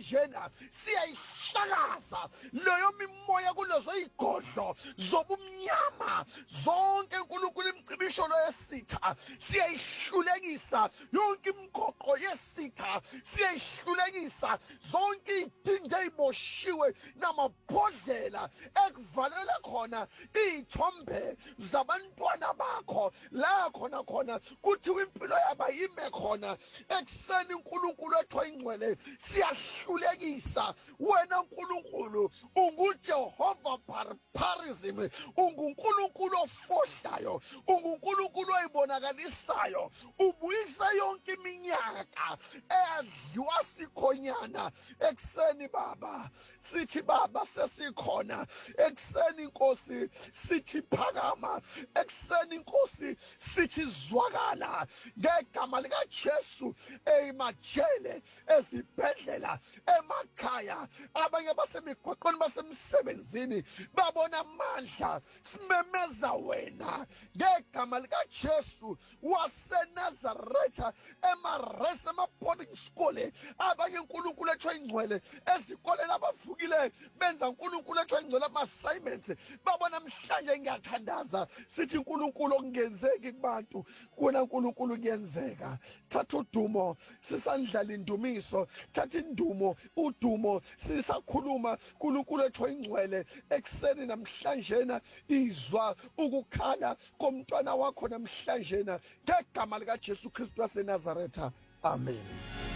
namhlanjena siyayihlakaza leyo mimoya kulezo igodlo zobumnyama zonke uNkulunkulu imicibisholo yesitha siyayihlulekisa yonke imigoqo yesitha siyayihlulekisa zonke idinge eziboshiwe namabhodlela ekuvalela khona izithombe zabantwana bakho la khona kuthiwa impilo yabo yime khona ekuseni uNkulunkulu wethu oyingcwele siyahlulekisa wena uNkulunkulu unguJehova Parism unguNkulunkulu ofohlayo unguNkulunkulu oyibonakalisayo ubuyisa yonke iminyaka eyadliwa sikhonyana ekuseni baba sithi baba sesikhona ekuseni Nkosi sithi phakama ekuseni Nkosi sithi zwakala ngegama lika Jesu emajele ezibhedlela emakhaya abanye basemigwaqweni basemsebenzini babona amandla simemeza wena ngegama lika Jesu waseNazaretha emarese ema-boarding school abanye uNkulunkulu ethu oyingcwele ezikoleni abavukile benza uNkulunkulu ethu oyingcwele ama-assignments babona namhlanje ngiyathandaza sithi uNkulunkulu okungenzeki kubantu kuwena uNkulunkulu kuyenzeka thatha udumo sisandlala indumiso thatha indumo udumo sisakhuluma uNkulunkulu ethu oyingcwele ekuseni namhlanjena izwa ukukhala komntwana wakho namhlanjena ngegama lika Jesu Kristu waseNazaretha amen.